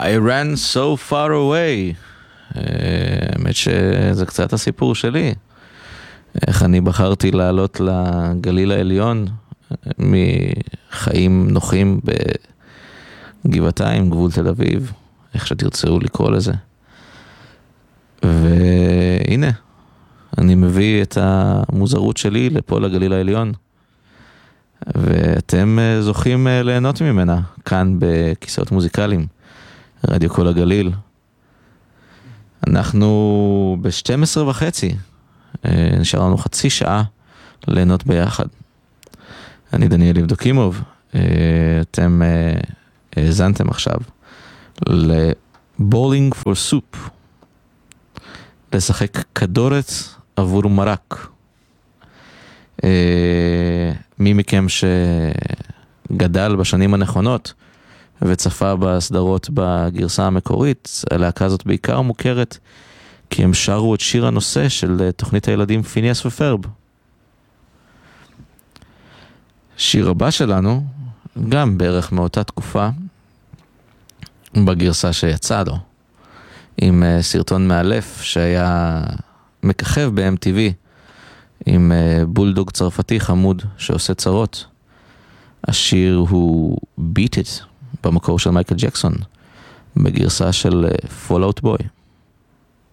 I ran so far away. האמת שזה קצת הסיפור שלי. איך אני בחרתי לעלות לגליל העליון מחיים נוחים בגבעתיים, גבול תל אביב, איך שתרצו לקרוא לזה. והנה, אני מביא את המוזרות שלי לפה לגליל העליון. ואתם זוכים ליהנות ממנה כאן בכיסאות מוזיקליים, רדיו כל הגליל. אנחנו ב-12:30, נשאר לנו חצי שעה ליהנות ביחד. אני דניאל יבדוקימוב, אתם האזנתם עכשיו לבולינג פור סופ, לשחק כדורת עבור מרק. מי מכם שגדל בשנים הנכונות וצפה בסדרות בגרסה המקורית, הלהקה הזאת בעיקר מוכרת כי הם שרו את שיר הנושא של תוכנית הילדים פיניאס ופרב. שיר הבא שלנו גם בערך מאותה תקופה, בגרסה שיצא לו, עם סרטון מאלף שהיה מככב ב-MTV, עם בולדוג צרפתי חמוד שעושה צרות. השיר הוא Beat It, במקור של מייקל ג'קסון, בגרסה של Fall Out Boy.